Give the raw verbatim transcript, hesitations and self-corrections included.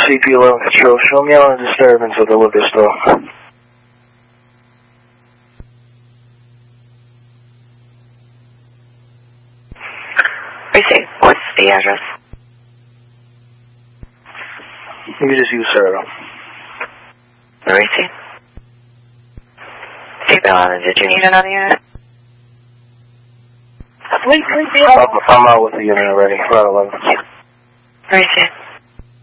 C P eleven Control. Show me on a disturbance at the liquor store. Receive. What's the address? You can just use Sarah. Receive. C P eleven, did you need it on the unit? I'm out with the unit already. Route eleven. Receive.